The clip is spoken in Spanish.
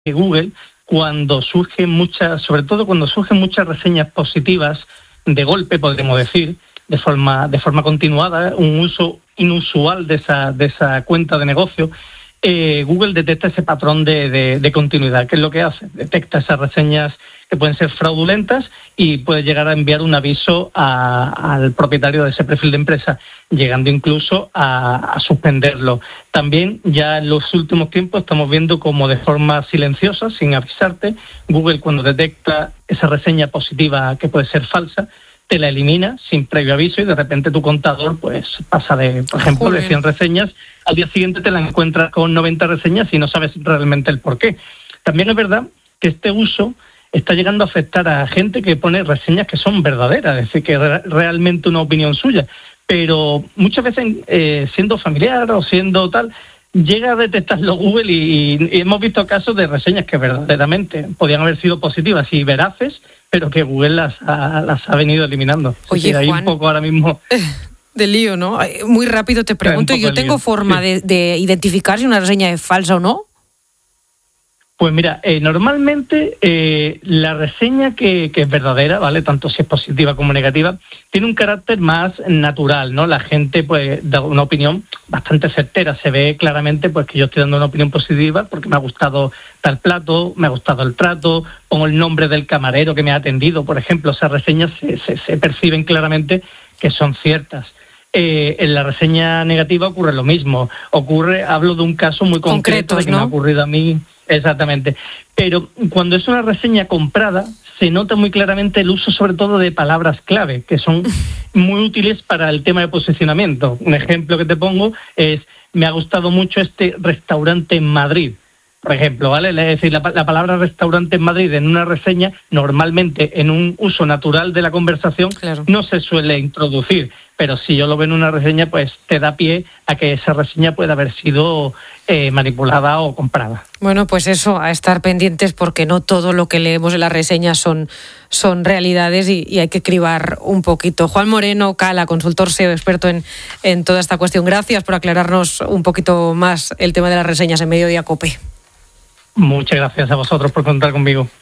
Google, sobre todo cuando surgen muchas reseñas positivas de golpe, podríamos decir, de forma continuada, un uso inusual de esa cuenta de negocio, Google detecta ese patrón de continuidad. ¿Qué es lo que hace? Detecta esas reseñas que pueden ser fraudulentas y puede llegar a enviar un aviso al propietario de ese perfil de empresa, llegando incluso a suspenderlo. También ya en los últimos tiempos estamos viendo como de forma silenciosa, sin avisarte, Google, cuando detecta esa reseña positiva que puede ser falsa, te la elimina sin previo aviso y de repente tu contador pues pasa de, por ejemplo, de 100 reseñas, al día siguiente te la encuentras con 90 reseñas y no sabes realmente el por qué. También es verdad que este uso está llegando a afectar a gente que pone reseñas que son verdaderas, es decir, que realmente una opinión suya, pero muchas veces siendo familiar o siendo tal, llega a detectarlo Google y hemos visto casos de reseñas que verdaderamente podían haber sido positivas y veraces, pero que Google las ha venido eliminando. Oye, hay Juan, un poco ahora mismo de lío, ¿no? Muy rápido te pregunto, ¿yo tengo forma de identificar si una reseña es falsa o no? Pues mira, normalmente la reseña que es verdadera, ¿vale? Tanto si es positiva como negativa, tiene un carácter más natural, ¿no? La gente pues da una opinión bastante certera, se ve claramente pues que yo estoy dando una opinión positiva porque me ha gustado tal plato, me ha gustado el trato, pongo el nombre del camarero que me ha atendido, por ejemplo, esas reseñas se perciben claramente que son ciertas. En la reseña negativa ocurre lo mismo, hablo de un caso muy concreto de que, ¿no?, me ha ocurrido a mí. Exactamente. Pero cuando es una reseña comprada, se nota muy claramente el uso sobre todo de palabras clave, que son muy útiles para el tema de posicionamiento. Un ejemplo que te pongo es, me ha gustado mucho este restaurante en Madrid, por ejemplo, ¿vale? Es decir, la palabra restaurante en Madrid en una reseña, normalmente en un uso natural de la conversación, claro, no se suele introducir, pero si yo lo veo en una reseña, pues te da pie a que esa reseña pueda haber sido manipulada o comprada. Bueno, pues eso, a estar pendientes porque no todo lo que leemos en las reseñas son realidades y hay que cribar un poquito. Juan Moreno Cala, consultor SEO, experto en toda esta cuestión. Gracias por aclararnos un poquito más el tema de las reseñas en Mediodía COPE. Muchas gracias a vosotros por contar conmigo.